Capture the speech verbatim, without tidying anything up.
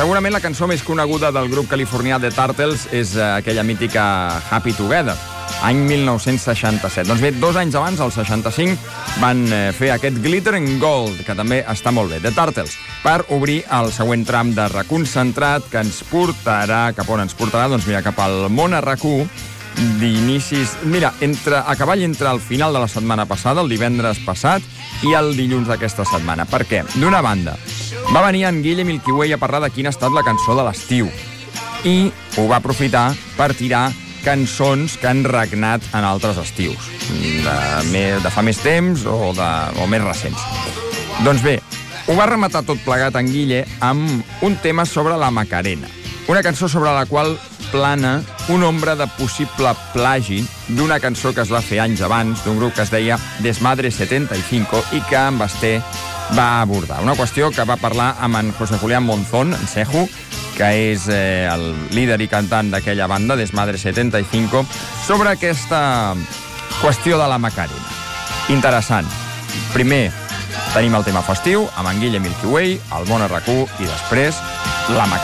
segurament la cançó més coneguda del grup californià The Turtles és aquella mítica Happy Together, any mil nou-cents seixanta-set. Doncs bé, dos anys abans, el seixanta-cinc, van fer aquest Glitter and Gold, que també està molt bé, The Turtles, per obrir el següent tram de reconcentrat que ens portarà, cap on ens portarà? Doncs mira, cap al món a RAC1, d'inicis... Mira, entre, a cavall entre el final de la setmana passada, el divendres passat, i el dilluns d'aquesta setmana. Per què? D'una banda, va venir en Guille Milky Way a parlar de quina ha estat la cançó de l'estiu i ho va aprofitar per tirar cançons que han regnat en altres estius, de, de fa més temps o, de, o més recents. Doncs bé, ho va rematar tot plegat en Guille amb un tema sobre la Macarena, una cançó sobre la qual plana una ombra de possible plagi d'una cançó que es va fer anys abans, d'un grup que es deia Desmadre setenta y cinco i que en Basté va abordar. Una qüestió que va parlar amb en José Julián Monzón, en Seju, que és eh, el líder i cantant d'aquella banda, Desmadre setenta y cinco, sobre aquesta qüestió de la Macarena. Interessant. Primer tenim el tema festiu, amb en Guille Milky Way, el món a RAC1, i després la Macarena.